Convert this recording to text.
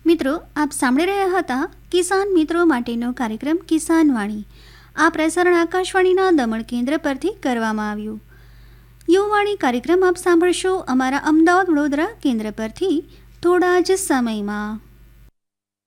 મિત્રો, આપ સાંભળી રહ્યા હતા કિસાન મિત્રો માટેનો કાર્યક્રમ કિસાન વાણી. આ પ્રસારણ આકાશવાણીના દમણ કેન્દ્ર પરથી કરવામાં આવ્યું. યુવાણી કાર્યક્રમ આપ સાંભળશો અમારા અમદાવાદ વડોદરા કેન્દ્ર પરથી થોડા જ સમયમાં.